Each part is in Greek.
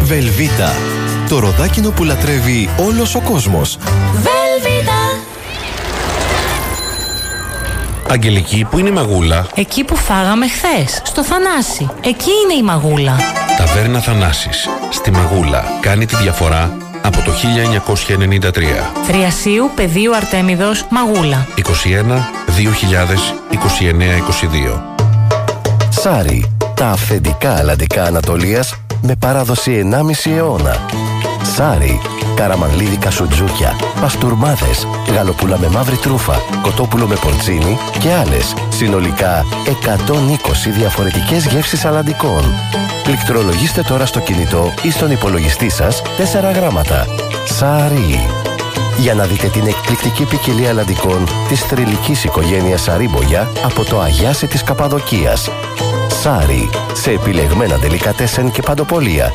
Βελβίτα. Το ροδάκινο που λατρεύει όλος ο κόσμος. Βελβίτα. Αγγελική, πού είναι η Μαγούλα? Εκεί που φάγαμε χθες, στο Θανάση. Εκεί είναι η Μαγούλα. Ταβέρνα Θανάσης, στη Μαγούλα. Κάνει τη διαφορά από το 1993. Θριασίου, Πεδίου Αρτέμιδος, Μαγούλα. 21 2000 29 22. Σάρι. Τα αυθεντικά αλλαντικά Ανατολίας με παράδοση 1,5 αιώνα. Σάρι. Καραμανλίδικα σουτζούκια, παστούρμάδες, γαλοπούλα με μαύρη τρούφα, κοτόπουλο με πορτσίνι και άλλες. Συνολικά 120 διαφορετικές γεύσεις αλλαντικών. Πληκτρολογήστε τώρα στο κινητό ή στον υπολογιστή σας 4 γράμματα. Σάρι. Για να δείτε την εκπληκτική ποικιλία αλλαντικών της θρυλικής οικογένειας Σαρίμπογια από το Αγιάσι της Καπαδοκίας. Σάρι. Σε επιλεγμένα ντελικατέσεν και παντοπολία.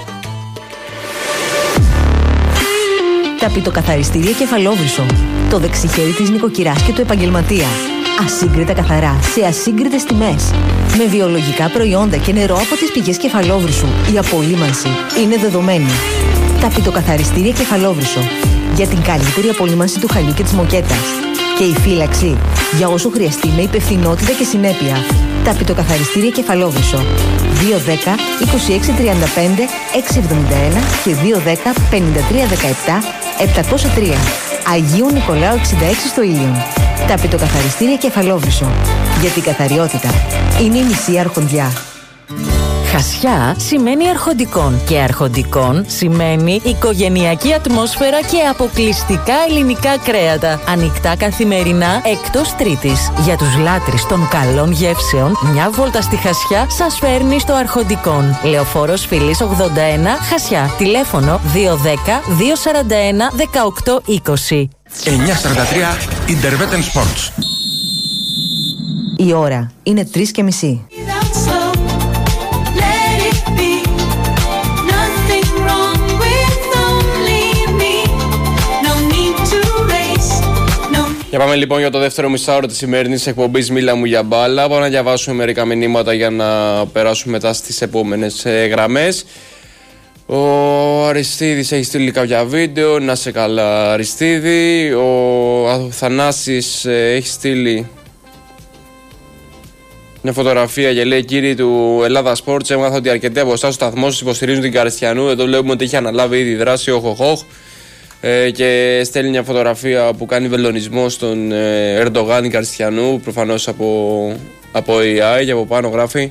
Ταπητοκαθαριστήρια Κεφαλόβρυσο. Το δεξιχέρι της νοικοκυράς και του επαγγελματία. Ασύγκριτα καθαρά, σε ασύγκριτες τιμές. Με βιολογικά προϊόντα και νερό από τις πηγές Κεφαλόβρυσου. Η απολύμανση είναι δεδομένη. Ταπητοκαθαριστήρια Κεφαλόβρυσο. Για την καλύτερη απολύμανση του χαλιού και της μοκέτας. Και η φύλαξη για όσο χρειαστεί με υπευθυνότητα και συνέπεια. Ταπητοκαθαριστήρια Κεφαλόβρυσο. 210 2635 671 και 210 5317 703. Αγίου Νικολάου 66 στο Ήλιον. Ταπητοκαθαριστήρια Κεφαλόβρυσο. Για την καθαριότητα είναι η μισή αρχοντιά. Χασιά σημαίνει αρχοντικών και αρχοντικών σημαίνει οικογενειακή ατμόσφαιρα και αποκλειστικά ελληνικά κρέατα. Ανοιχτά καθημερινά εκτός Τρίτης. Για τους λάτρεις των καλών γεύσεων, μια βόλτα στη Χασιά σας φέρνει στο Αρχοντικών. Λεωφόρος Φιλής 81, Χασιά. Τηλέφωνο 210 241 1820. 943 Interveten Sports. Η ώρα είναι 3:30. Για πάμε λοιπόν για το δεύτερο μισάωρο της σημερινής εκπομπής Μίλα μου για μπάλα. Πάμε να διαβάσουμε μερικά μηνύματα για να περάσουμε μετά στις επόμενες γραμμές. Ο Αριστίδης έχει στείλει κάποια βίντεο. Να σε καλά, Αριστίδη. Ο Θανάσης έχει στείλει μια φωτογραφία και λέει: κύριοι του Ελλάδα Sports, έμαθα ότι αρκετοί από εσάς στο σταθμό σας υποστηρίζουν την Καριστιανού. Εδώ βλέπουμε ότι έχει αναλάβει ήδη δράση. Οχοχοχ. Και στέλνει μια φωτογραφία που κάνει βελονισμό στον Ερντογάν η Καριστιανού, προφανώς από AI, και από πάνω γράφει.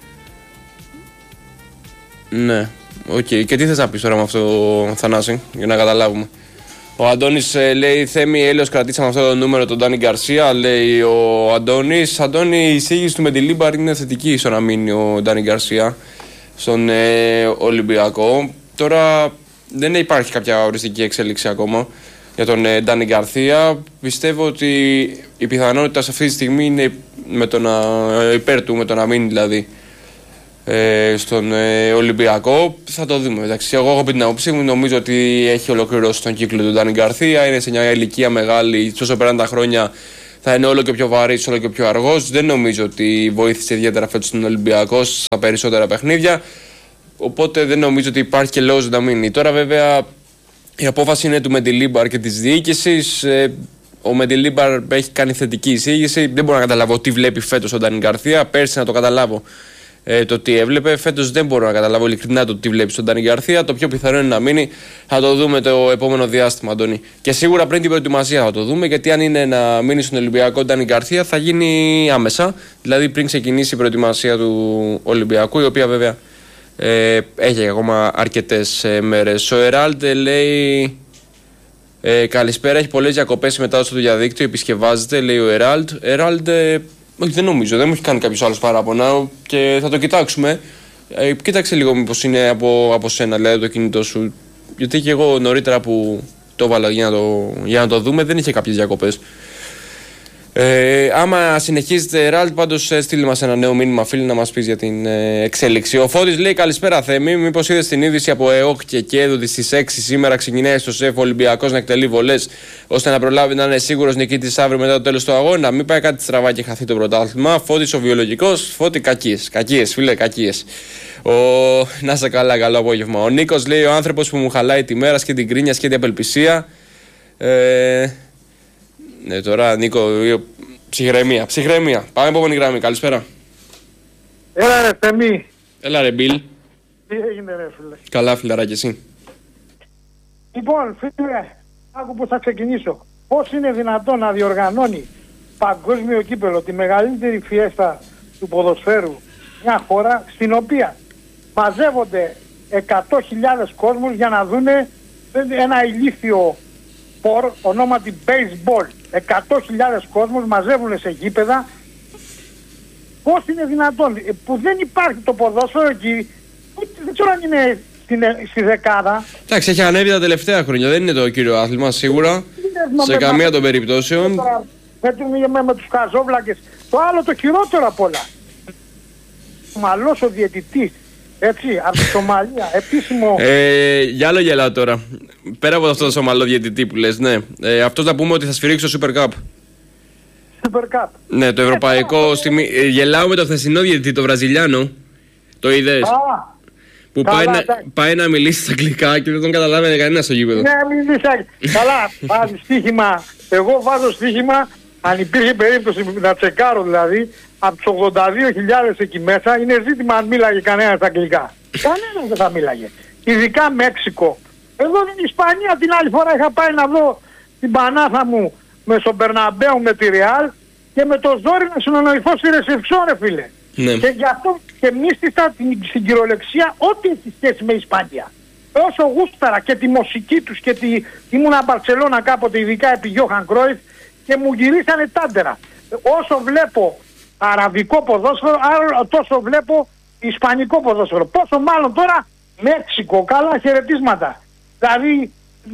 Ναι, οκ. Και τι θες να πεις τώρα με αυτό, Θανάση, για να καταλάβουμε? Ο Αντώνης λέει: Θέμη, έλεος, κρατήσαμε αυτό το νούμερο, τον Ντάνι Γκαρσία. Λέει ο Αντώνης. Αντώνη, η εισήγηση του Μεντιλίμπαρ είναι θετική στο να μείνει ο Ντάνι Γκαρσία στον Ολυμπιακό. Τώρα δεν υπάρχει κάποια οριστική εξέλιξη ακόμα για τον Ντάνι Γκαρσία. Πιστεύω ότι η πιθανότητα σε αυτή τη στιγμή είναι υπέρ του, με το να μείνει δηλαδή στον Ολυμπιακό. Θα το δούμε. Εντάξει, εγώ έχω πει την άποψή μου. Νομίζω ότι έχει ολοκληρώσει τον κύκλο του Ντάνι Γκαρσία. Είναι σε μια ηλικία μεγάλη. Όσο περνάνε τα χρόνια θα είναι όλο και πιο βαρύς, όλο και πιο αργός. Δεν νομίζω ότι βοήθησε ιδιαίτερα φέτος τον Ολυμπιακό στα περισσότερα παιχνίδια. Οπότε δεν νομίζω ότι υπάρχει και λόγος να μείνει. Τώρα βέβαια η απόφαση είναι του Μεντιλίμπαρ και της διοίκησης. Ο Μεντιλίμπαρ έχει κάνει θετική εισήγηση. Δεν μπορώ να καταλάβω τι βλέπει φέτος ο Ντάνι Γκαρσία. Πέρσι να το καταλάβω το τι έβλεπε. Φέτος δεν μπορώ να καταλάβω ειλικρινά το τι βλέπει στον Ντάνι Γκαρσία. Το πιο πιθανό είναι να μείνει. Θα το δούμε το επόμενο διάστημα, Αντώνη. Και σίγουρα πριν την προετοιμασία θα το δούμε. Γιατί αν είναι να μείνει στον Ολυμπιακό ο Ντάνι Γκαρσία θα γίνει άμεσα. Δηλαδή πριν ξεκινήσει η προετοιμασία του Ολυμπιακού, η οποία βέβαια έχει ακόμα αρκετές μέρες. Ο Εράλντ λέει: καλησπέρα, έχει πολλές διακοπές μετά στο διαδίκτυο, επισκευάζεται, λέει ο Εράλντ. Εράλντ, όχι, δεν νομίζω, δεν μου έχει κάνει κάποιος άλλος παράπονα και θα το κοιτάξουμε. Κοίταξε λίγο μήπως είναι από σένα, δηλαδή το κινητό σου. Γιατί και εγώ νωρίτερα που το έβαλα για να το δούμε δεν είχε κάποιες διακοπές. Άμα συνεχίζετε Ράλτ, πάντως στείλει μας ένα νέο μήνυμα, φίλοι, να μας πεις για την εξέλιξη. Ο Φώτης λέει: καλησπέρα Θέμη, μήπως είδες την είδηση από ΕΟΚ και ΚΕΔ ότι στις 6 σήμερα ξεκινάει στο ΣΕΦ ο Ολυμπιακός να εκτελεί βολές ώστε να προλάβει να είναι σίγουρος νικητής αύριο μετά το τέλος του αγώνα? Μην πάει κάτι στραβά και χαθεί το πρωτάθλημα. Φώτης ο βιολογικός, Φώτη κακίες φίλε, κακίες. Να σε καλά, καλό απόγευμα. Ο Νίκος λέει: ο άνθρωπος που μου χαλάει τη μέρα και την κρίνια και την απελπισία. Ναι, τώρα Νίκο, ψυχραιμία. Πάμε επόμενη γραμμή, καλησπέρα. Έλα ρε Θέμη. Έλα ρε Μπιλ. Τι έγινε ρε φίλε? Καλά φιλαράκι, εσύ? Λοιπόν φίλε, άκου πως θα ξεκινήσω. Πώς είναι δυνατόν να διοργανώνει παγκόσμιο κύπελλο, τη μεγαλύτερη φιέστα του ποδοσφαίρου, μια χώρα στην οποία μαζεύονται 100.000 κόσμους για να δούνε ένα ηλίθιο σπορ ονόματι baseball. 100.000 κόσμος μαζεύουν σε γήπεδα. Πώς είναι δυνατόν που δεν υπάρχει το ποδόσφαιρο εκεί? Δεν ξέρω αν είναι στη δεκάδα. Εντάξει, έχει ανέβει τα τελευταία χρόνια, δεν είναι το κύριο άθλημα σίγουρα σε καμία των περιπτώσεων. Με τους χαζόβλακες. Το άλλο το χειρότερο απ' όλα, Μαλός ο διαιτητής, έτσι, από τη Σομαλία, επίσημο. Για άλλο γελάω τώρα. Πέρα από αυτό το Σομαλό διαιτητή που λες, ναι. Αυτός να πούμε ότι θα σφυρίξει το Super Cup. Super Cup. Ναι, το ευρωπαϊκό. Γελάω με το χθεσινό διαιτητή, το Βραζιλιάνο. Το είδες? Που πάει να μιλήσει στα αγγλικά και δεν τον καταλάβαινε κανένα στο γήπεδο. Ναι, μιλήσει. Καλά, βάζει στοίχημα. Εγώ βάζω στοίχημα, αν υπήρχε περίπτωση να τσεκάρω δηλαδή, από τους 82.000 εκεί μέσα, είναι ζήτημα αν μίλαγε κανένας στα αγγλικά. Κανένας δεν θα μίλαγε. Ειδικά Μέξικο. Εδώ είναι η Ισπανία, την άλλη φορά είχα πάει να δω την πανάθα μου με στον Μπερναμπέου με τη Ρεάλ και με το ζόρι να συνοννοηθώ στη Ρεσεψόν, ρε φίλε. Ναι. Και γι' αυτό και μίστησα στην κυριολεξία ό,τι έχει σχέση με Ισπανία. Όσο γούσταρα και τη μουσική τους και ήμουνα Μπαρσελόνα κάποτε, ειδικά επί Γιώχαν Κρόιφ, και μου γυρίσανε τάντερα. Όσο βλέπω αραβικό ποδόσφαιρο, τόσο βλέπω ισπανικό ποδόσφαιρο. Πόσο μάλλον τώρα Μέξικο, καλά χαιρετίσματα. Δηλαδή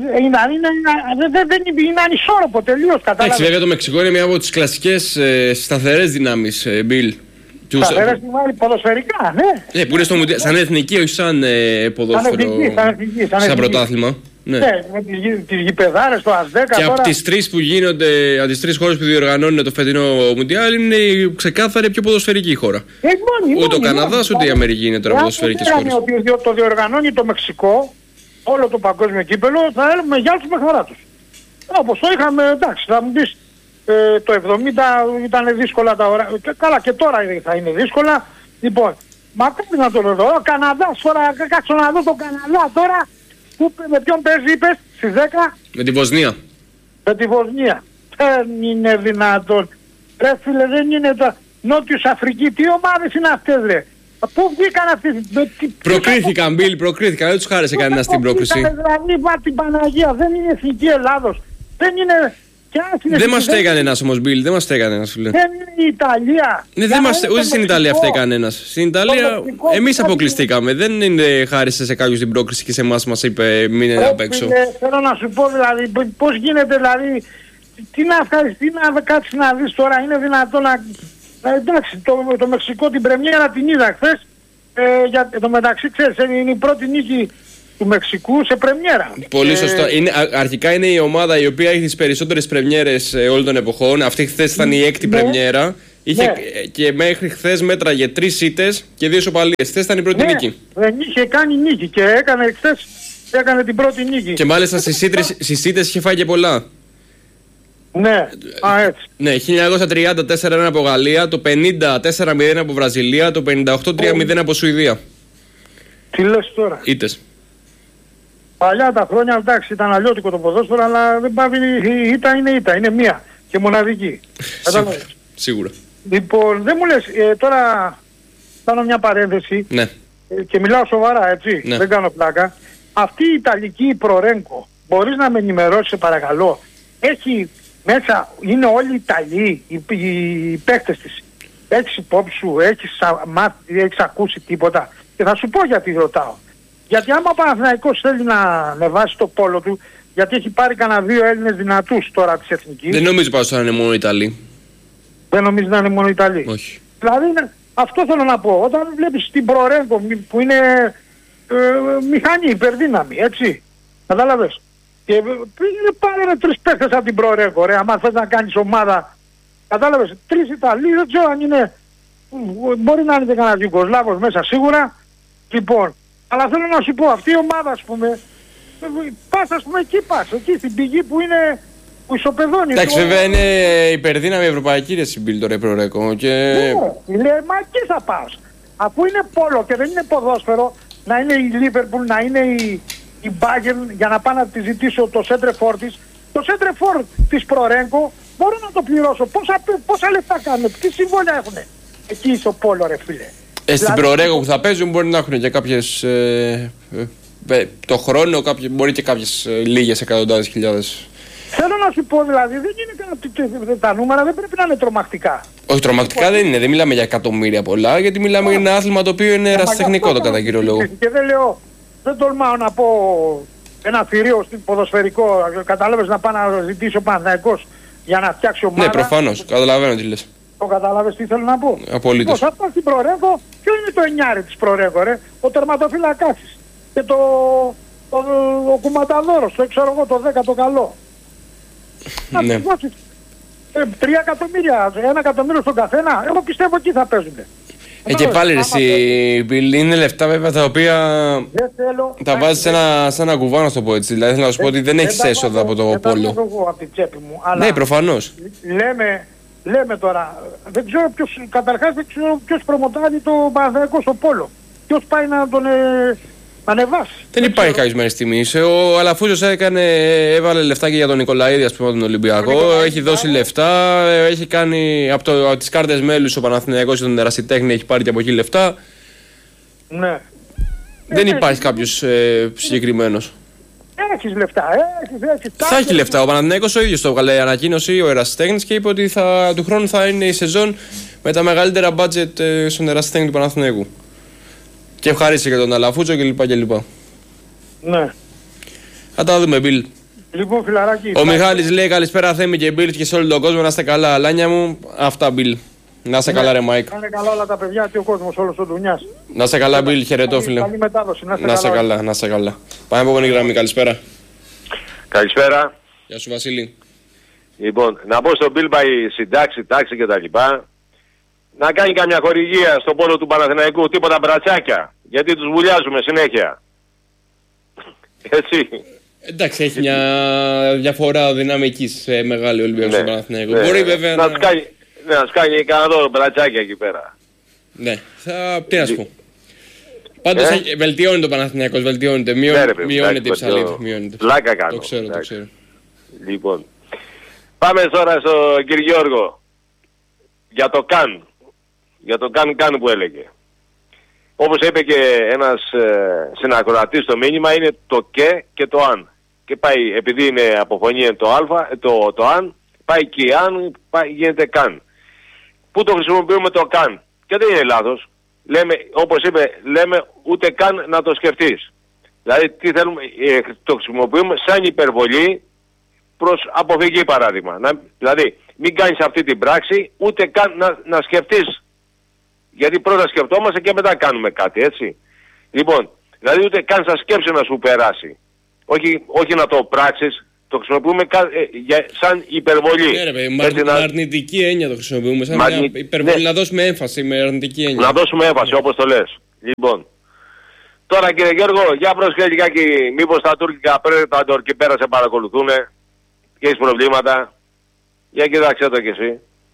δεν είναι ανισόρροπο τελείως, κατάλαβες. Εντάξει, βέβαια το Μεξικό είναι μια από τις κλασικές σταθερές δυνάμεις, Μπιλ. Σταθερές δυνάμεις ποδοσφαιρικά, ναι. Που είναι στο Μουντιάλ, σαν εθνική, όχι σαν ποδόσφαιρο, σαν πρωτάθλημα. Ναι, με τις γηπεδάρες, το ΑΣΔΕΚΑ. Και τώρα... από τις τρεις που γίνονται, από τις τρεις χώρες που διοργανώνουν το φετινό Μουντιάλ, είναι ξεκάθαρα η πιο ποδοσφαιρική χώρα. Ούτε ο Καναδάς ούτε η Αμερική είναι τώρα ποδοσφαιρικές χώρες. Αν το διοργανώνει το Μεξικό, όλο το παγκόσμιο κύπελλο, θα έλεγαμε γεια τους με χαρά τους. Όπως το είχαμε, εντάξει, θα μου πεις, το 70 ήταν δύσκολα τα ώρα. Καλά, και τώρα θα είναι δύσκολα. Λοιπόν, μακάρι να το δω. Ο Καναδάς τώρα, κάτσω να δω το Καναδά τώρα. Με ποιον παίζει, είπες, στις 10? Με τη Βοσνία. Με τη Βοσνία. Δεν είναι δυνατόν. Ρε φίλε, δεν είναι το... Νότιος Αφρική, τι ομάδες είναι αυτές, ρε? Πού βγήκαν αυτές? Προκρίθηκαν, Μπιλ, προκρίθηκαν. Δεν τους χάρεσε κανένα στην πρόκριση. Δηλαδή, βά την Παναγία, δεν είναι εθνική Ελλάδος. Δεν είναι... Δεν μας φταίει κανένας όμως, Μπιλ, δεν μας φταίει κανένας, φίλε. Δεν είναι η Ιταλία. Ούτε στην Ιταλία φταίει κανένας. Στην Ιταλία εμείς αποκλειστήκαμε. Δεν είναι χάρισε σε κάποιους την πρόκριση και σε εμάς μας είπε μην είναι απ' έξω. Θέλω να σου πω δηλαδή πώς γίνεται, δηλαδή τι να ευχαριστεί να κάτσεις να δεις τώρα. Είναι δυνατόν να... Εντάξει, το Μεξικό την πρεμιέρα την είδα χθες. Για το μεταξύ, ξέρεις, είναι η πρώτη νίκη του Μεξικού σε πρεμιέρα. Πολύ σωστά. Αρχικά είναι η ομάδα η οποία έχει τις περισσότερες πρεμιέρες όλων των εποχών. Αυτή χθες ήταν η έκτη πρεμιέρα. Είχε, και μέχρι χθες μέτραγε 3 ήττες και 2 ισοπαλίες. Χθες ήταν η πρώτη νίκη. Δεν είχε κάνει νίκη και έκανε χθες την πρώτη νίκη. Και μάλιστα στις ήττες είχε φάει και πολλά. Ναι, έτσι. Ναι, 1934 από Γαλλία, το 50 4-0 από Βραζιλία, το 58 3-0 από Σουηδία. Τι λες τώρα? Ήττες. Παλιά τα χρόνια, εντάξει, ήταν αλλιώτικο το ποδόσφαιρο, αλλά δεν πάει, η ήττα είναι ήττα, είναι μία και μοναδική. Σίγουρα. Λοιπόν, δεν μου λες, τώρα κάνω μια παρένθεση, ναι. Και μιλάω σοβαρά, έτσι, δεν κάνω πλάκα. Αυτή η Ιταλική Προρένκο, μπορείς να με ενημερώσεις, σε παρακαλώ, έχει μέσα, είναι όλοι Ιταλοί, οι παίκτες της. Έχεις υπόψη σου, έχεις ακούσει τίποτα? Και θα σου πω γιατί ρωτάω. Γιατί άμα ο Παναθηναϊκός θέλει να ανεβάσει το πόλο του, γιατί έχει πάρει κανένα 2 Έλληνες δυνατούς τώρα της εθνικής. Δεν νομίζω πως θα είναι μόνο Ιταλοί. Δεν νομίζει να είναι μόνο Ιταλοί. Όχι. Δηλαδή αυτό θέλω να πω. Όταν βλέπεις την Προρέγκο που είναι μηχανή, υπερδύναμη, έτσι. Κατάλαβες. Και πήγαινε πάρε 3 παίκτες από την Προρέγκο, ρε. Άμα θες να κάνεις ομάδα. Κατάλαβες. 3 Ιταλοί, δεν ξέρω αν είναι. Μπορεί να είναι και κανένας Ιουγκοσλάβος μέσα σίγουρα. Λοιπόν, αλλά θέλω να σου πω, αυτή η ομάδα, ας πούμε, πας, ας πούμε, εκεί στην πηγή που είναι. Που ισοπεδώνει. Εντάξει, βέβαια είναι υπερδύναμη ευρωπαϊκή ρε Μπιλ τώρα η Προρέγκο. Και... Ναι, μα εκεί θα πας. Αφού είναι πόλο και δεν είναι ποδόσφαιρο, να είναι η Λίβερπουλ, να είναι η Bayern, για να πάω να τη ζητήσω το Σέντρεφόρ της. Το Σέντρεφόρ της Προρέγκο μπορώ να το πληρώσω. Πόσα λεφτά κάνουν, τι συμβόλαια έχουν εκεί στο πόλο, ρε φίλε. Στην Προρέγκο που θα παίζουν μπορεί να έχουν και κάποιες. Το χρόνο μπορεί και κάποιες λίγες εκατοντάδες χιλιάδες. Θέλω να σου πω δηλαδή, δεν είναι τα νούμερα, δεν πρέπει να είναι τρομακτικά. Όχι, τρομακτικά δεν είναι. Δεν μιλάμε για εκατομμύρια πολλά, γιατί μιλάμε για ένα άθλημα το οποίο είναι ερασιτεχνικό το κατά κύριο λόγο. Και δεν λέω, δεν τολμάω να πω ένα θηρίο στην ποδοσφαιρικό. Κατάλαβες να πάω να ζητήσω ο Παναθηναϊκός για να φτιάξει ομάδα. Ναι, προφανώς. Καταλαβαίνω τι λες. Το κατάλαβες τι θέλω να πω. Απολύτως. Θα πάω στην Προρέγκο, ποιο είναι το εννιάρι της Προρέγκο, ρε. Ο τερματοφύλακας της. Και ο Κουματαδόρος, το ξέρω εγώ, το 10 το καλό. Να τους δώσεις 3 εκατομμύρια, 1 εκατομμύριο στον καθένα, εγώ πιστεύω εκεί θα παίζουνε. Και πάλι Μπιλ, είναι λεφτά βέβαια τα οποία τα βάζεις σε ένα κουβά, να το πω έτσι. Δηλαδή θέλω να σου πω ότι δεν έχεις έσοδα από το πόλο. Δεν τα εγώ από την τσέπη μου. Αλλά ναι, προφανώς. Λέμε τώρα, δεν ξέρω ποιος, καταρχάς δεν ξέρω ποιος προμοτάρει το Παναθηναϊκό στο πόλο. Ποιος πάει να τον ανεβάσει. Δεν υπάρχει κάποιος μέχρι στιγμής. Ο Αλαφούζος έβαλε λεφτά και για τον Νικολαίδη, ας πούμε, τον Ολυμπιακό. Έχει δώσει λεφτά, έχει κάνει από τις κάρτες μέλους ο Παναθηναϊκός και τον ερασιτέχνη έχει πάρει και από εκεί λεφτά. Ναι. Δεν υπάρχει κάποιος συγκεκριμένος. Έχεις λεφτά, έχεις. Θα έχει λεφτά. Ο Παναθηναϊκός ο ίδιος το έβγαλε ανακοίνωση, ο ερασιτέχνης, και είπε ότι του χρόνου θα είναι η σεζόν με τα μεγαλύτερα μπάτζετ στον ερασιτέχνη του Παναθηναϊκού. Και ευχαρίστησε και τον Αλαφούτσο κλπ. Ναι. Θα τα δούμε, Μπιλ. Λοιπόν, φιλαράκι. Ο Μιχάλης λέει καλησπέρα Θέμη και Μπιλ και σε όλο τον κόσμο. Να είστε καλά, αλάνια μου. Αυτά, Μπιλ. Να είστε καλά, ρε Μάικ. Να είναι καλά όλα τα παιδιά και ο κόσμος όλος ο Ντουνιάς. Να είστε καλά, Μπιλ. Χαιρετώ, φίλε. Καλή μετάδοση. Να είστε καλά, να είστε καλά. Πάμε από επόμενη γραμμή. Καλησπέρα. Καλησπέρα. Γεια σου, Βασίλη. Λοιπόν, να πω στον Μπιλ πάει συντάξει, τάξη κτλ. Να κάνει καμιά χορηγία στο πόλο του Παναθηναϊκού, τίποτα μπρατσάκια. Γιατί τους βουλιάζουμε συνέχεια. Έτσι. Εντάξει, έχει μια διαφορά δυναμικής μεγάλη Ολυμπιακός στο Παναθηναϊκό. Μπορεί βέβαια να τους κάνει κανένα μπρατσάκια εκεί πέρα. Ναι, τι να σου πω. Πάντως βελτιώνει το Παναθηναϊκός, βελτιώνεται. Μειώνεται η ψαλίδα. Πλάκα κάνω. Το ξέρω. Λοιπόν, πάμε τώρα στον κύριο Γιώργο. Για το καν. Για το καν που έλεγε. Όπως είπε και ένας συνακροατής στο μήνυμα, είναι το και το αν. Και πάει, επειδή είναι αποφωνή το αν, πάει και αν, γίνεται καν. Πού το χρησιμοποιούμε το καν? Και δεν είναι λάθος. Λέμε, όπως είπε, λέμε ούτε καν να το σκεφτείς. Δηλαδή τι θέλουμε, το χρησιμοποιούμε σαν υπερβολή προς αποφυγή, παράδειγμα. Δηλαδή μην κάνεις αυτή την πράξη ούτε καν να σκεφτείς. Γιατί πρώτα σκεφτόμαστε και μετά κάνουμε κάτι, έτσι. Λοιπόν, δηλαδή ούτε καν σαν σκέψη να σου περάσει. Όχι να το πράξεις, το χρησιμοποιούμε σαν υπερβολή. Ναι, ρε παιδί, με αρνητική έννοια το χρησιμοποιούμε. Σαν μια υπερβολή, ναι. Να δώσουμε έμφαση με αρνητική έννοια. Να δώσουμε έμφαση, όπως το λες. Λοιπόν, τώρα κύριε Γιώργο, για πρόσχε λιγάκι, μήπως τα τουρκικά Predator εκεί πέρα σε παρακολουθούν και έχεις προβλήματα. Για κοιτάξτε το κι εσύ.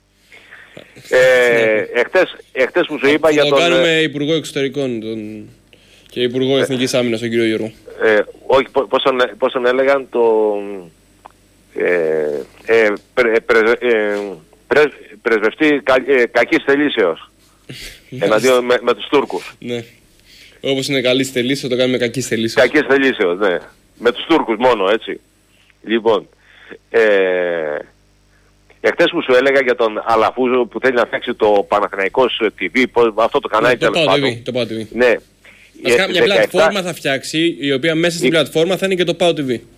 Εχθές που σου είπα για τον... Το κάνουμε Υπουργό Εξωτερικών και Υπουργό Εθνικής Άμυνας, τον κύριο Γιώργο. Όχι, πώς τον έλεγαν, πρεσβευτή κακής θελήσεως. Εναντίον με τους Τούρκους. Ναι. Όπως είναι καλής θελήσεως, το κάνουμε κακής θελήσεως. Κακής θελήσεως, ναι. Με τους Τούρκους μόνο, έτσι. Λοιπόν, εχθές που σου έλεγα για τον Αλαφούζο που θέλει να φτιάξει το Παναθηναϊκός TV, αυτό το κανάλι τέλος πάντων. Το PAO TV. Ναι. Μια πλατφόρμα θα φτιάξει, η οποία μέσα στην πλατφόρμα θα είναι και το PAO TV.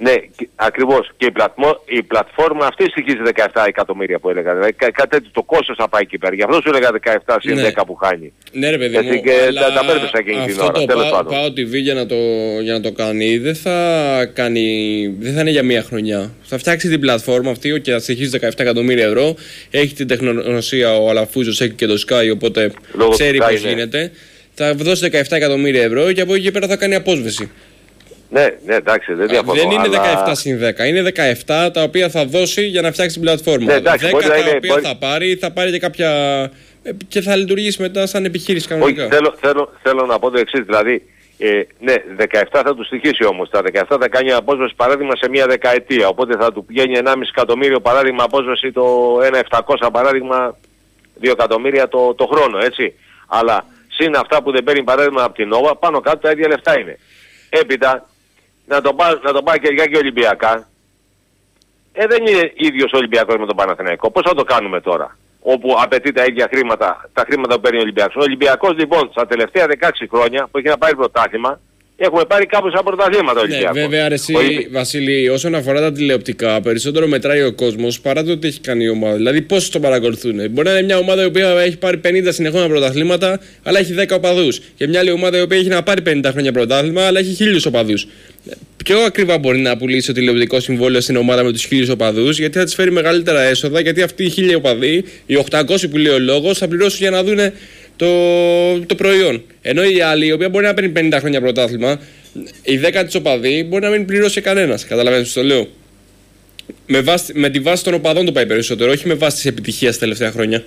Ναι, ακριβώς. Και η πλατφόρμα αυτή στοιχίζει 17 εκατομμύρια που έλεγα. Δηλαδή, κάτι τέτοιο το κόστος θα πάει εκεί πέρα. Γι' αυτό σου έλεγα 17 συν 10 που χάνει. Ναι, ρε παιδί μου. Και τα πέρδεσα εκείνη την ώρα. Πάω TV για να το κάνει. Δεν θα είναι για μία χρονιά. Θα φτιάξει την πλατφόρμα αυτή και θα στοιχίζει 17 εκατομμύρια ευρώ. Έχει την τεχνογνωσία ο Αλαφούζος, έχει και το Sky, οπότε ξέρει πώς γίνεται. Θα δώσει 17 εκατομμύρια ευρώ και από εκεί και πέρα θα κάνει απόσβεση. Ναι, εντάξει, δεν διαφωνώ. Δεν είναι 17 συν 10, είναι 17 τα οποία θα δώσει για να φτιάξει την πλατφόρμα. Ναι, εντάξει, 10 τα οποία θα πάρει και κάποια. Και θα λειτουργήσει μετά σαν επιχείρηση κανονικά. Όχι, θέλω να πω το εξής, δηλαδή. Ναι, 17 θα του στοιχήσει όμως. Τα 17 θα κάνει απόσβεση παράδειγμα σε μια δεκαετία. Οπότε θα του πηγαίνει 1,5 εκατομμύριο παράδειγμα απόσβεση, το 1,700 παράδειγμα 2 εκατομμύρια το χρόνο, έτσι. Αλλά συν αυτά που δεν παίρνει παράδειγμα από την Νόβα, πάνω κάτω τα ίδια λεφτά είναι. Έπειτα, να το πάει και λιγάκι Ολυμπιακά. Δεν είναι ίδιος ο Ολυμπιακός με τον Παναθηναϊκό. Πώς θα το κάνουμε τώρα, όπου απαιτεί τα ίδια χρήματα, τα χρήματα που παίρνει ο Ολυμπιακός. Ο Ολυμπιακός λοιπόν στα τελευταία 16 χρόνια που έχει να πάρει πρωτάθλημα, έχουμε πάρει κάπως σαν πρωταθλήματα ο Ολυμπιακός. Ναι, βέβαια, αρέσει, Βασίλη, όσον αφορά τα τηλεοπτικά, περισσότερο μετράει ο κόσμος παρά το τι έχει κάνει η ομάδα. Δηλαδή, πόσους τον παρακολουθούν. Μπορεί να είναι μια ομάδα η οποία έχει πάρει 50 συνεχόμενα πρωταθλήματα, αλλά έχει 10 οπαδούς. Και μια άλλη ομάδα η οποία έχει να πάρει 50 χρόνια πρωτάθλημα, αλλά έχει 1000 οπαδούς. Πιο ακριβά μπορεί να πουλήσει το τηλεοπτικό συμβόλαιο στην ομάδα με τους 1000 οπαδούς, γιατί θα της φέρει μεγαλύτερα έσοδα, γιατί αυτοί οι 1000 οπαδοί, οι 800 που λέει ο λόγος, θα πληρώσουν για να δουν το προϊόν. Ενώ οι άλλοι, οι οποίοι μπορεί να παίρνει 50 χρόνια πρωτάθλημα, οι 10 της οπαδοί μπορεί να μην πληρώσει κανένας. Καταλαβαίνεις τι το λέω. Με τη βάση των οπαδών το πάει περισσότερο, όχι με βάση της επιτυχίας τα τελευταία χρόνια.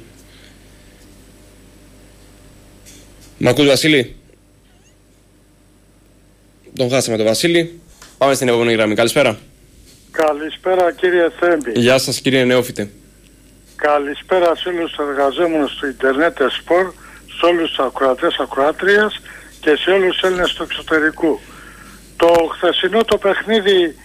Μ' ακούς, Βασίλη? Τον χάσαμε τον Βασίλη. Πάμε στην επόμενη γραμμή. Καλησπέρα. Καλησπέρα κύριε Θέμπη. Γεια σας κύριε Νεόφιτε. Καλησπέρα σε όλους τους εργαζόμενους του Ιντερνετ Σπορ, σε όλους τους ακροατές, ακροάτριες και σε όλους τους Έλληνες του εξωτερικού. Το χθεσινό το παιχνίδι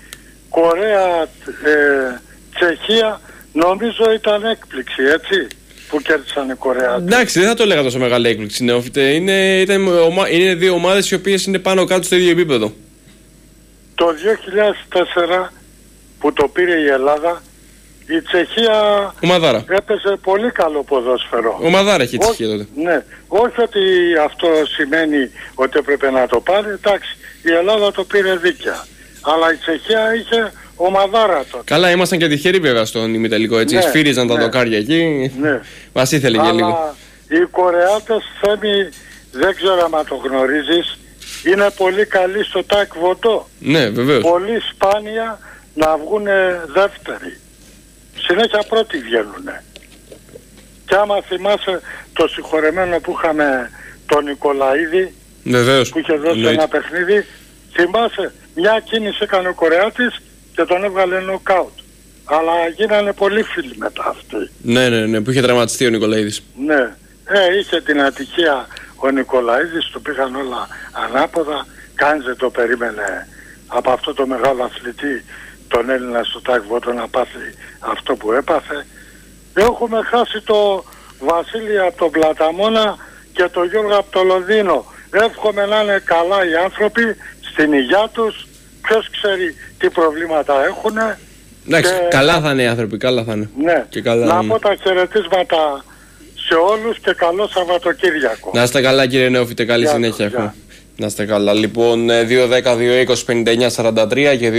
Κορέα-Τσεχία νομίζω ήταν έκπληξη, έτσι, που κέρδισαν οι Κορεάτες. Εντάξει, δεν θα το έλεγα τόσο μεγάλη έκπληξη, Νεόφιτε. Είναι δύο ομάδες οι οποίες είναι πάνω κάτω στο ίδιο επίπεδο. Το 2004 που το πήρε η Ελλάδα, η Τσεχία έπαιζε πολύ καλό ποδόσφαιρο. Ομαδάρα έχει η Τσεχία τότε. Ναι, όχι ότι αυτό σημαίνει ότι έπρεπε να το πάρει. Εντάξει, η Ελλάδα το πήρε δίκαια. Αλλά η Τσεχία είχε ομαδάρα τότε. Καλά, ήμασταν και τυχεροί βέβαια στον ημιτελικό, έτσι. Ναι, σφύριζαν τα δοκάρια εκεί. Ναι. Μας ήθελε και λίγο. Οι Κορεάτες, Θέμη, δεν ξέρω αν το γνωρίζεις, είναι πολύ καλοί στο τάκ βοτό. Ναι, βεβαίως. Πολύ σπάνια να βγουν δεύτεροι. Συνέχεια πρώτοι βγαίνουνε. Και άμα θυμάσαι το συγχωρεμένο που είχαμε τον Νικολαίδη, βεβαίως, που είχε δώσει ένα παιχνίδι, θυμάσαι, μια κίνηση έκανε ο Κορεάτης και τον έβγαλε νοκάουτ. Αλλά γίνανε πολύ φίλοι μετά αυτοί. Ναι, που είχε τραυματιστεί ο Νικολαίδης. Ναι, είχε την ατυχία ο Νικολαίδης, του πήγαν όλα ανάποδα. Κανείς δεν το περίμενε από αυτό το μεγάλο αθλητή, τον Έλληνα στο τάκβοτο, να πάθει αυτό που έπαθε. Έχουμε χάσει το Βασίλη από τον Πλαταμόνα και το Γιώργο από το Λονδίνο. Εύχομαι να είναι καλά οι άνθρωποι στην υγεία τους. Ποιος ξέρει τι προβλήματα έχουνε. Εντάξει, καλά θα είναι οι άνθρωποι, καλά θα είναι. Ναι, και καλά να πω τα χαιρετίσματα σε όλους και καλό Σαββατοκύριακο. Να είστε καλά κύριε Νεόφιτε, καλή συνέχεια. Να είστε καλά. Λοιπόν, 2-10-2-20-59-43 και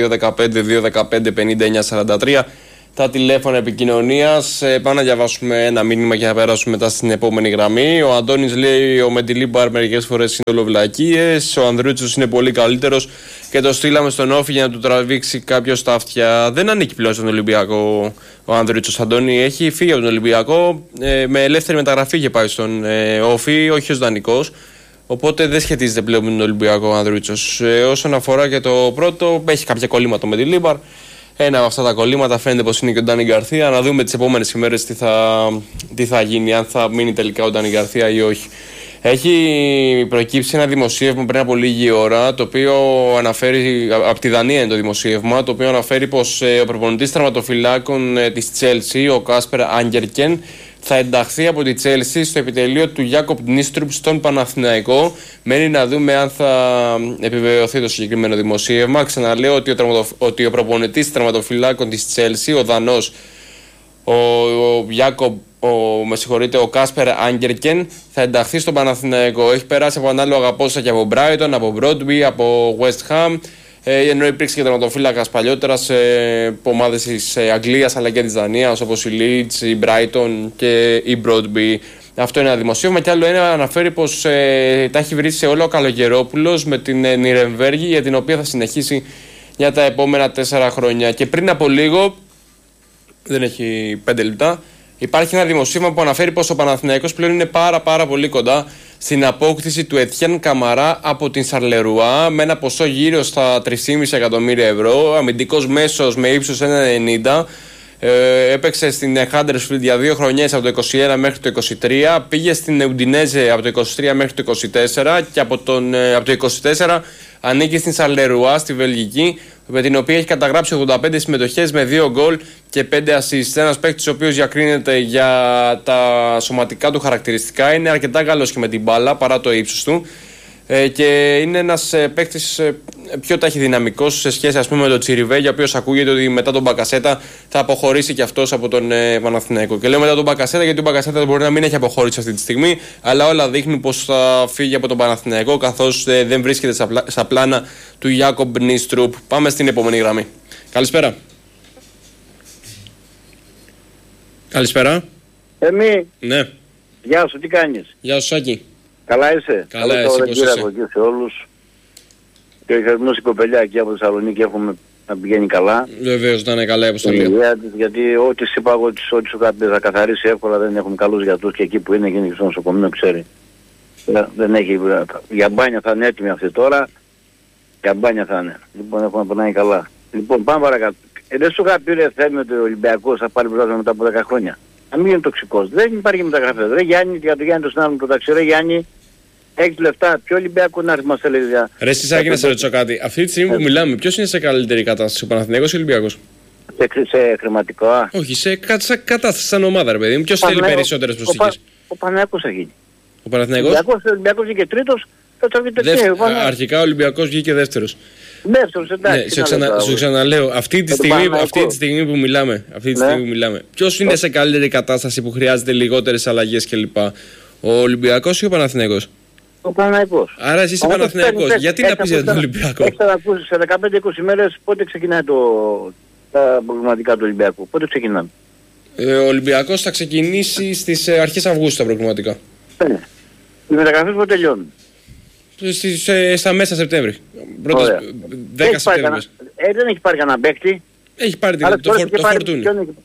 2-15-2-15-59-43 τα τηλέφωνα επικοινωνίας. Πάμε να διαβάσουμε ένα μήνυμα και να περάσουμε μετά στην επόμενη γραμμή. Ο Αντώνης λέει: ο Μεντιλίμπαρ μερικές φορές είναι ολοβλακίες. Ο Ανδρούτσος είναι πολύ καλύτερος και το στείλαμε στον Όφη για να του τραβήξει κάποιος τα αυτιά. Δεν ανήκει πλέον στον Ολυμπιακό ο Ανδρούτσος, Αντώνη. Έχει φύγει από τον Ολυμπιακό. Με ελεύθερη μεταγραφή είχε πάει στον Όφη, όχι ως δανεικός. Οπότε δεν σχετίζεται πλέον με τον Ολυμπιακό ο Ανδρούτσος. Όσον αφορά και το πρώτο, έχει κάποια κολλήματα με τη Λίμπαρ. Ένα από αυτά τα κολλήματα φαίνεται πως είναι και ο Ντάνι Γκαρθία. Να δούμε τις επόμενες ημέρες τι θα γίνει, αν θα μείνει τελικά ο Ντάνι Γκαρθία ή όχι. Έχει προκύψει ένα δημοσίευμα πριν από λίγη ώρα, το οποίο αναφέρει, από τη Δανία είναι το δημοσίευμα, το οποίο αναφέρει πως ο προπονητής τερματοφυλάκων της Chelsea, ο Κάσπερ Άγκερκεν, θα ενταχθεί από τη Τσέλσι στο επιτελείο του Γιάκοπ Νίστρουπ στον Παναθηναϊκό. Μένει να δούμε αν θα επιβεβαιωθεί το συγκεκριμένο δημοσίευμα. Ξαναλέω ότι ο προπονητής τερματοφυλάκων της Τσέλσι, ο Δανός, ο Κάσπερ Άγκερκεν, θα ενταχθεί στον Παναθηναϊκό. Έχει περάσει από ανάλογα πόσα και από Brighton, από Broadby, από West Ham. Ενώ υπήρξε και τερματοφύλακας παλιότερα σε ομάδες της Αγγλίας αλλά και της Δανίας, όπως η Leeds, η Brighton και η Broadby. Αυτό είναι ένα δημοσίευμα. Και άλλο ένα αναφέρει πως τα έχει βρει σε όλο ο Καλογερόπουλος με την Νιρεμβέργη, για την οποία θα συνεχίσει για τα επόμενα 4 χρόνια. Και πριν από λίγο, δεν έχει 5 λεπτά, υπάρχει ένα δημοσίευμα που αναφέρει πως ο Παναθηναϊκός πλέον είναι πάρα πολύ κοντά στην απόκτηση του Ετιέν Καμαρά από την Σαρλερουά με ένα ποσό γύρω στα 3,5 εκατομμύρια ευρώ. Αμυντικός μέσος με ύψος 1,90. Έπαιξε στην Huddersfield για 2 χρονιές από το 21 μέχρι το 23. Πήγε στην Ουντινέζε από το 23 μέχρι το 24 και από το 24 ανήκει στην Σαρλερουά στη Βελγική, με την οποία έχει καταγράψει 85 συμμετοχές με 2 γκολ και 5 assists. Ένας παίκτης ο οποίος διακρίνεται για τα σωματικά του χαρακτηριστικά. Είναι αρκετά καλός και με την μπάλα παρά το ύψος του. Και είναι ένας παίκτης πιο ταχυδυναμικός σε σχέση, ας πούμε, με τον Τσιριβέ, ο οποίος ακούγεται ότι μετά τον Μπακασέτα θα αποχωρήσει και αυτός από τον Παναθηναϊκό. Και λέω μετά τον Μπακασέτα γιατί ο Μπακασέτα μπορεί να μην έχει αποχωρήσει αυτή τη στιγμή, αλλά όλα δείχνουν πως θα φύγει από τον Παναθηναϊκό, καθώς δεν βρίσκεται στα πλάνα του Γιάκοπ Νίστρουπ. Πάμε στην επόμενη γραμμή. Καλησπέρα. Καλησπέρα. Ναι. Γεια σου, τι κάνεις? Γεια σου, Σάκη. Καλά είσαι? Καλά, εσύ πώς είσαι? Σε όλους. Και ο Χερμός η κοπελιά εκεί από Θεσσαλονίκη έχουμε να πηγαίνει καλά. Βεβαίως να είναι καλά η αποστολή. Γιατί ό,τι σου είπα, ό,τι σου θα καθαρίσει εύκολα, δεν έχουν καλούς γιατρούς και εκεί που είναι και στο νοσοκομείο ξέρει. Δεν έχει, για μπάνια θα είναι έτοιμη αυτή τώρα. Για μπάνια θα είναι. Λοιπόν, έχουμε να περνάει καλά. Λοιπόν, πάμε παρακάτω. Δεν σου είχα πει ρε Θέμη ότι ο Ολυμπιακός θα πάρει πρωτάθλημα μετά από 10 χρόνια. Να μην είναι τοξικός. Δεν υπάρχει μεταγραφές. Ρε Γιάννη, για τον Γιάννη τον συνάδελφο του ταξί, ρε Γιάννη, έχεις λεφτά. Ποιο Ολυμπιακό να έρθει μας έλεγε για... Ρε Σάκη, να σε ρωτήσω κάτι. Αυτή τη στιγμή που μιλάμε, ποιος είναι σε καλύτερη κατάσταση, ο Παναθηναϊκός ή ο Ολυμπιακός? Σε χρηματικά. Όχι, σε κατάσταση σαν ομάδα, ρε παιδί μου. Ποιος θέλει περισσότερες προσθήκες? Ο Παναθηναϊκός θα γίνει. Ο Παναθηναϊκός? Ο Ολυμπιακός βγήκε τρίτος, θα βγει τελευταίο. Αρχικά ο Ολυμπιακός βγήκε δεύτερος. Δεύτερος, εντάξει. Σου ξαναλέω, αυτή τη στιγμή που μιλάμε, ποιος είναι σε καλύτερη κατάσταση που χρειάζεται λιγότερες αλλαγές κλπ? Ο Ολυμπιακός ή ο Παναθηναϊκός? Ο Παναθηναϊκός. Άρα εσύ είσαι Παναθηναϊκός. Γιατί να πεις για τον Ολυμπιακό? Έχεις να ακούσεις σε 15-20 μέρες πότε ξεκινάει τα προγραμματικά του Ολυμπιακού? Πότε ξεκινάμε? Ο Ολυμπιακός θα ξεκινήσει στις αρχές Αυγούστου τα προγραμματικά. Οι μεταγραφές πότε τελειώνουν? Στα μέσα Σεπτέμβρη. 10 Σεπτέμβρη. Δεν έχει πάρει κανένα παίκτη. Έχει πάρει το Φορτούνι.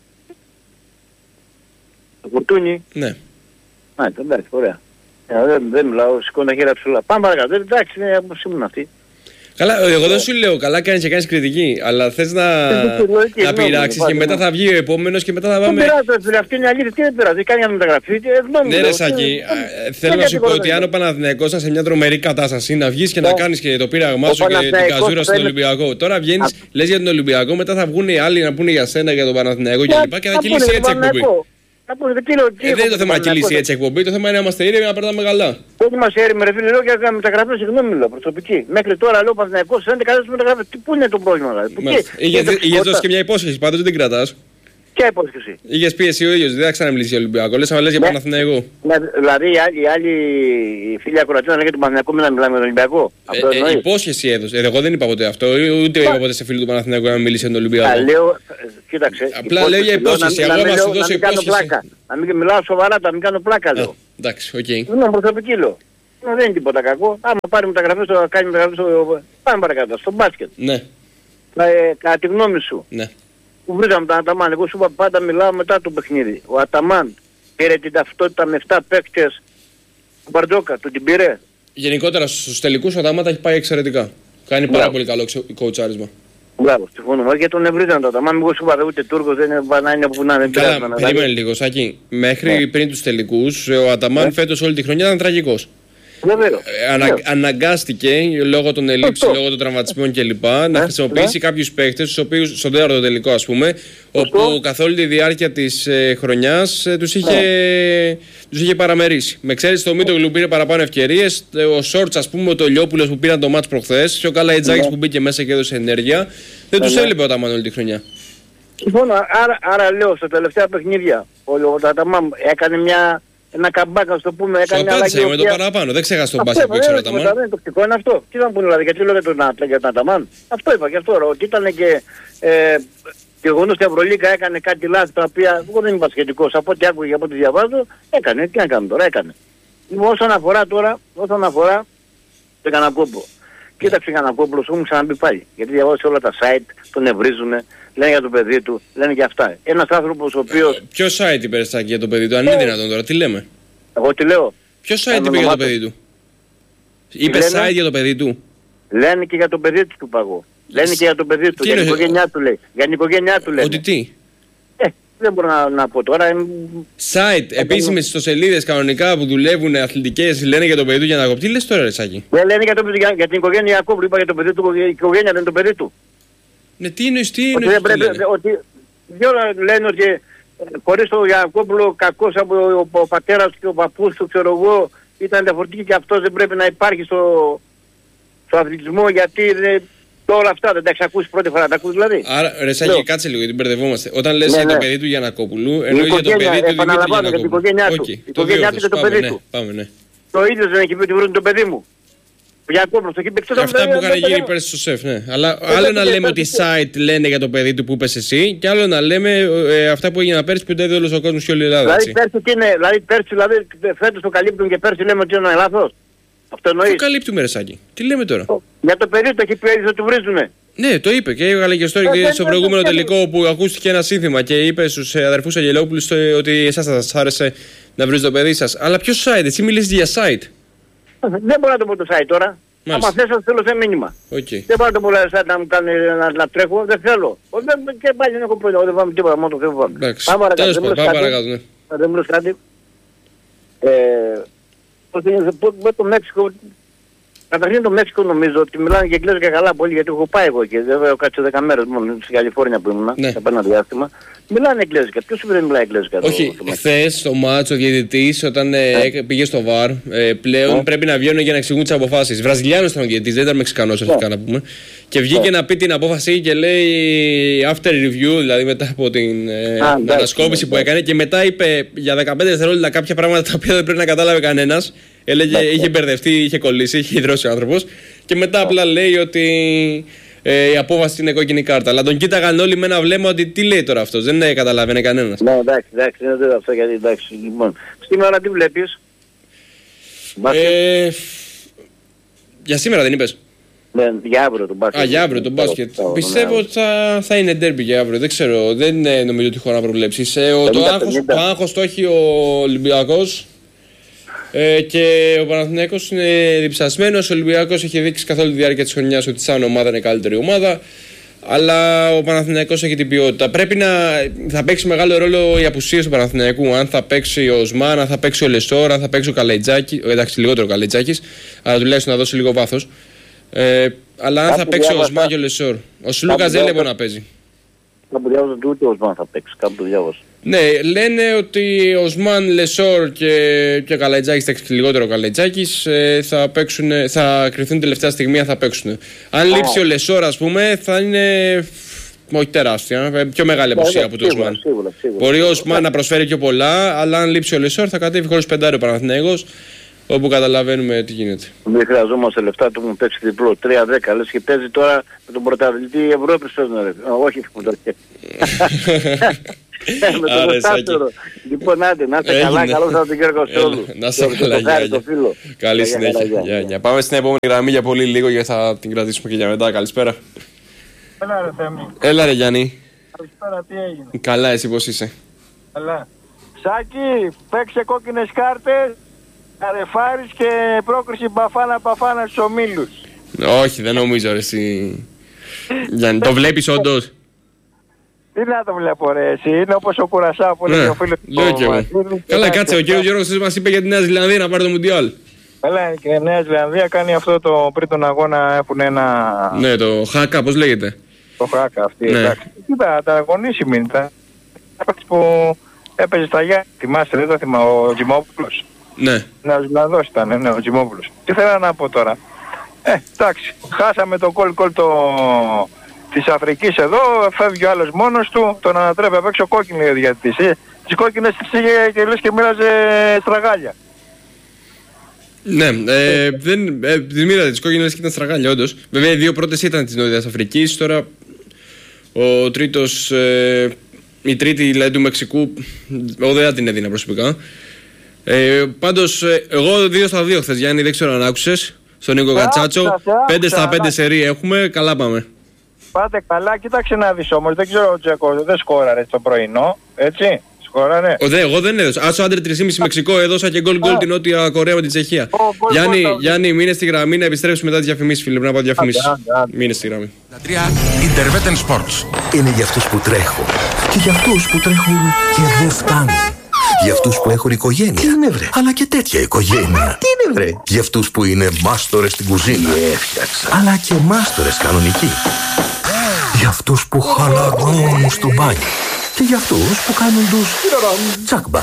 Το Φορτούνι. Ναι. Εντάξει, ωραία. Δεν μιλάω, σηκώνω τα χέρια ψηλά. Πάμε παρακάτω. Εντάξει, είναι όπως ήμουν αυτή. Καλά, εγώ δεν σου λέω καλά κάνεις και κάνεις κριτική, αλλά θες να πειράξεις και μετά θα βγει ο επόμενος και μετά θα πάμε... Δεν πειράζει, αυτή είναι αλήθεια, τι δεν πειράζει, κάνει μια μεταγραφή, ναι ρε Σάκη, θέλω να σου πω ότι αν ο Παναθηναϊκός ήταν σε μια τρομερή κατάσταση να βγεις και να κάνεις και το πείραγμά σου και την καζούρα στον Ολυμπιακό. Τώρα βγαίνεις, λες για τον Ολυμπιακό, μετά θα βγουν οι άλλοι να πούνε για σένα, για τον Παναθηναϊκό κλπ. Και θα κυλήσει έτσι εκπομπή. Δεν είναι το θέμα να κυλήσει έτσι εκπομπή, το θέμα είναι να είμαστε ήρεμοι να περνάμε καλά. Όχι είμαστε ήρεμοι, ρε φίλε, λέω για μεταγραφές, συγγνώμη λέω, προσωπική. Μέχρι τώρα λέω Παναθηναϊκός, φαίνεται καλές μεταγραφές. Πού είναι το πρόβλημα, δηλαδή? Είχες δώσει και μια υπόσχεση, πάντως δεν την κρατάς. Ποια υπόσχεση? Είχες πει εσύ ο ίδιος, δεν θα ξαναμιλήσεις για Ολυμπιακό, λες για Παναθηναϊκό. Δηλαδή οι άλλοι φίλοι ακροατές να λέγεται τον Παναθηναϊκό, μην μιλάμε για τον Ολυμπιακό. Υπόσχεση έδωσε. Εγώ δεν είπα ποτέ αυτό, ούτε είπα ποτέ σε φίλο του Παναθηναϊκού να μιλήσει για τον Ολυμπιακό. Κοίταξε. Απλά λέω για υπόσχεση. Εγώ να σου δώσω υπόσχεση. Να μην μιλάω σοβαρά, να μην κάνω πλάκα λέω. Εντάξει, οκ. Είναι προσωπική λέω. Δεν είναι τίποτα κακό. Άμα πάρει μεταγραφές, κάνει μεταγραφές. Πάμε παρακάτω, στο μπάσκετ. Ναι. Κατά τη γνώμη σου. Ναι. Που βρήκαμε τον Αταμάν, εγώ σου είπα πάντα μιλάω μετά το παιχνίδι. Ο Αταμάν πήρε την ταυτότητα με 7 παίκτες του Μπαρτζόκα, του την πήρε. Γενικότερα στους τελικούς ο Αταμάν τα έχει πάει εξαιρετικά. Κάνει πάρα πολύ καλό κοουτσάρισμα. Μπράβο, συμφωνώ. Γιατί τον ευρύζαν τον Αταμάν, εγώ σου είπα ούτε Τούρκος δεν είναι που να δεν πειράζει. Καλά, περίμενε λίγο Σάκη. Μέχρι πριν τους τελικούς ο Αταμάν φέτος όλη τη χρονιά ήταν τραγικός. Αναγκάστηκε λόγω των ελλείψεων, λόγω των τραυματισμών κλπ. Να χρησιμοποιήσει κάποιους παίχτες, τους οποίους στον τέταρτο τελικό, ας πούμε, όπου καθ' όλη τη διάρκεια της χρονιάς τους είχε παραμερίσει. Με εξαίρεση το Μίτογλου πήρε παραπάνω ευκαιρίες, ο Σόρτς, ας πούμε, ο Τολιόπουλος που πήραν το μάτς προχθές, και ο Καλαϊτζάκης που μπήκε μέσα και έδωσε ενέργεια. Δεν τους έλειπε ο Αταμάν όλη τη χρονιά. Λοιπόν, άρα λέω στα τελευταία παιχνίδια ο Αταμάν έκανε ένα καμπάκ, να το πούμε. Έκανε απάντησα με το παραπάνω. Δεν ξέχασα τον μπάσκετ που ήξερε ο Αταμάν. Το οπτικό είναι αυτό. Τι να πούνε δηλαδή, γιατί λέω για τον Αταμάν. Αυτό είπα και αυτό. Ότι ήταν και γεγονός στην Ευρωλίγκα έκανε κάτι λάθη τα οποία εγώ δεν είμαι μπασκετικός. Από ό,τι άκουγε και από ό,τι διαβάζω, έκανε. Τι να κάνουμε τώρα, έκανε. Όσον αφορά τον Γιαννακόπουλο. Κοίταξε ο Γιαννακόπουλος, μου ξαναμπεί πάλι. Γιατί διαβάζει όλα τα site, τον ευρίζουν, λένε για το παιδί του, λένε για αυτά. Ένας άνθρωπος ο οποίος. Ποιο site είπε για το παιδί του, αν είναι δυνατόν τώρα, τι λέμε. Εγώ τι λέω. Ποιο site είπε για το παιδί του. Είπε site για το παιδί του. Λένε και για το παιδί του παγώ. Λένε και για το παιδί του, για την οικογένειά του λέει. Για την οικογένειά του λένε. Ότι τι. Δεν μπορώ να πω τώρα. Site, επίσημες ιστοσελίδες κανονικά που δουλεύουν αθλητικές, λένε για το παιδί του για να κοπτεί. Τι λες τώρα, Ρεσάκη. Δεν λένε για την οικογένεια Ιακώβου, είπα για το παιδί του, η οικογένεια δεν είναι το παιδί του. Ναι, τι είναι. Ότι λένε ότι χωρίς τον Ιακώβου κακός από ο πατέρας και ο παππούς του, ξέρω εγώ, ήταν διαφορετική και αυτός δεν πρέπει να υπάρχει στο αθλητισμό γιατί όλα αυτά δεν τα έχεις ακούσει πρώτη φορά, τα ακούς δηλαδή. Άρα, Ρεσάκη, κάτσε λίγο, γιατί μπερδευόμαστε. Όταν λες για το παιδί του Γιαννακόπουλου, εννοείς για το παιδί του Δημήτρη Γιαννακόπουλου. Για την οικογένειά του. Η οικογένειά του και το παιδί του. Πάμε. Το ίδιο δεν έχει πει ότι βρουν το παιδί μου. Ο Γιαννακόπουλος το έχει πει εκτός. Αυτά που είχαν γίνει πέρσι στο ΣΕΦ, ναι. Αλλά άλλο να λέμε ότι site λένε για το παιδί του που είπες εσύ, και άλλο να λέμε αυτά που έγιναν πέρσι που το έδωσε όλος ο κόσμος και όλη η Ελλάδα. Δηλαδή πέρσι, φέτος το καλύπτουν και πέρσι λέμε ότι είναι λάθος. Αυτό εννοείς. Το καλύπτουμε, Ρεσάκη. Τι λέμε τώρα. Για το παιδί το έχει πει ότι του βρίζουνε. Ναι, το είπε και έβγαλε και στο προηγούμενο τελικό που ακούστηκε ένα σύνθημα και είπε στους αδερφούς Αγγελόπουλους ότι εσάς θα σας άρεσε να βρεις το παιδί σας. Αλλά ποιο site, εσύ μιλήσεις για site. Δεν μπορώ να το πω το site τώρα. Άμα θες να θέλω σε μήνυμα. Okay. Δεν μπορώ να το πω site να μου κάνει να τρέχω, δεν θέλω. Και πάλι δεν έχω πρόβλημα, δεν πάμε τίποτα, μόνο το θέλω πάμε. Πάμε παρακάτω, ναι. Δεν μου λες κάτι. Με το Μέξικο, καταρχήν το Μέξικο νομίζω ότι μιλάνε και εγγλέζικα καλά πολύ, γιατί έχω πάει εγώ και δεν έχω κάτσει 10 μέρες μόνο στην Καλιφόρνια που ήμουν, σε ένα διάστημα. Μιλάνε εγγλέζικα. Ποιος δεν μιλάει εγγλέζικα? Όχι, χθες στο μάτσο ο διαιτητής όταν πήγε στο VAR πλέον πρέπει να βγαίνουν για να εξηγούν τις αποφάσεις. Βραζιλιάνος ήταν ο διαιτητής, δεν ήταν Μεξικανός αρχικά να πούμε. Και βγήκε να πει την απόφαση και λέει after review, δηλαδή μετά από την ανασκόπηση που έκανε, και μετά είπε για 15 δευτερόλεπτα κάποια πράγματα τα οποία δεν πρέπει να κατάλαβε κανένας. Έλεγε, είχε μπερδευτεί, είχε κολλήσει, είχε υδρώσει ο άνθρωπος. Και μετά απλά λέει ότι η απόφαση είναι κόκκινη κάρτα. Αλλά τον κοίταγαν όλοι με ένα βλέμμα ότι τι λέει τώρα αυτός. Δεν καταλάβαινε κανένας. Ναι, εντάξει, είναι δεν αυτό γιατί εντάξει. Λοιπόν, σήμερα τι βλέπεις? Για σήμερα δεν είπες? Ναι, για αύριο τον μπάσκετ. Για αύριο τον μπάσκετ. Πιστεύω ότι θα είναι ντέρμπι για αύριο. Δεν ξέρω, δεν νομίζω ότι χωρά προβλέψεις. Το άγχος το έχει ο Ολυμπιακός. Και ο Παναθηναϊκός είναι διψασμένος. Ο Ολυμπιακός έχει δείξει καθ' όλη τη διάρκεια της χρονιάς ότι σαν ομάδα είναι καλύτερη ομάδα. Αλλά ο Παναθηναϊκός έχει την ποιότητα. Θα παίξει μεγάλο ρόλο οι απουσίες του Παναθηναϊκού. Αν θα παίξει ο Οσμάν, αν θα παίξει ο Λεσόρ, αν θα παίξει ο Καλαϊτζάκης. Εντάξει, λιγότερο ο Καλαϊτζάκης, αλλά τουλάχιστον να δώσει λίγο βάθος. Αλλά αν θα παίξει ο Οσμάν και ο Λεσόρ. Ο Σλούκας δεν λέει να παίζει. Κάπου διάβαζα ότι ούτε ο Οσμάν θα παίξει. Κάπου το διάβαζα. Ναι, λένε ότι ο Οσμάν, Λεσόρ και ο Καλαϊτζάκης, λιγότερο ο Καλαϊτζάκης, θα κρυφθούν τελευταία στιγμή αν θα παίξουν. Αν λείψει ο Λεσόρ, ας πούμε, θα είναι όχι τεράστια, πιο μεγάλη απουσία από τον Οσμάν. Μπορεί ο Οσμάν να προσφέρει πιο πολλά, αλλά αν λείψει ο Λεσόρ θα κατέβει χωρίς πεντάριο ο Παναθηναϊκός, όπου καταλαβαίνουμε τι γίνεται. Δεν χρειαζόμαστε λεφτά, του έχουν παίξει διπλό, 3-10, λες και παίζει τώρα με τον πρωταθλητή Ευρώπης, όχι με τον με το Μουστάστερο. Λοιπόν, άντε, να είστε καλά, καλό Σαββατοκύριακο σε όλους. Να είστε καλά, Γιάννη. Καλή συνέχεια. Πάμε στην επόμενη γραμμή για πολύ λίγο, γιατί θα την κρατήσουμε και για μετά. Καλησπέρα. Έλα ρε Θέμη. Έλα ρε Γιάννη. Καλησπέρα, τι έγινε? Καλά, εσύ πώς είσαι? Καλά. Σάκη, παίξε κόκκινες κάρτες, αρεφάρεις και πρόκριση μπαφάνα στους ομίλους. Όχι, δεν νομίζω ρε εσύ. Γιάννη, το βλέπεις όντως? Τι να το βλέπω ρε εσύ, είναι όπως ο Κουρασά που λέει ο φίλος του. Λέω κι εγώ. Καλά, κάτσε, ο κύριος Γιώργος μας είπε για τη Νέα Ζηλανδία να πάρει το Μουντιάλ. Καλά, και η Νέα Ζηλανδία κάνει αυτό το πριν τον αγώνα, έχουν ένα... Ναι, το Χάκα, πώς λέγεται. Το Χάκα αυτή, ναι. Εντάξει. Κοίτα, τα αγωνίσιμη ήταν. Που έπαιζε στα Γιάννη, θυμάστε, δεν το θυμάμαι, ο Τζιμόπουλος. Ναι. Νέος Ζηλανδός ήταν, ναι, ο Τζιμόπουλος. Τι θέλω να πω τώρα. Εντάξει, χάσαμε το κόλ της Αφρικής εδώ, φεύγει ο άλλος μόνος του, τον ανατρέπει απ' έξω κόκκινη ο διαιτητής. Τις κόκκινες τις είχε και λες και μοίραζε στραγάλια. Ναι, τις μοίραζε τις κόκκινες και ήταν στραγάλια όντως. Βέβαια οι δύο πρώτες ήταν της Νότιας Αφρικής, τώρα ο τρίτος, η τρίτη δηλαδή του Μεξικού, εγώ δεν την έδινα προσωπικά. Πάντως εγώ 2-2 χθες, Γιάννη, δεν ξέρω αν άκουσες. Στον Νίκο Κατσάτσο, 5-5 σερί έχουμε, καλά πάμε. Πάτε καλά, κοίταξε να δεις όμως, δεν ξέρω ο Τζέκο, δεν σκόραρε το πρωινό, έτσι, σκόραρε. Εγώ δεν έδωσα, άσο άντρε 3,5 Μεξικό, έδωσα και γκολ την Νότια Κορέα με την Τσεχία. Γιάννη, μείνε στη γραμμή να επιστρέψουμε μετά τις διαφημίσεις, φίλε, πρέπει να πάω διαφημίσεις. Μείνε στη γραμμή. Intervetten Sports. Είναι για αυτούς που τρέχουν και για αυτούς που τρέχουν και δεν φτάνουν. Για αυτούς που έχουν οικογένεια. Τι είναι, βρε? Αλλά και τέτοια οικογένεια. Τι είναι, βρε? Για αυτούς που είναι μάστορες στην κουζίνα. Αλλά και μάστορες κανονικοί. Για αυτούς που χαλαρώνουν στο μπάνιο. Και για αυτούς που κάνουν τους τσακμπα.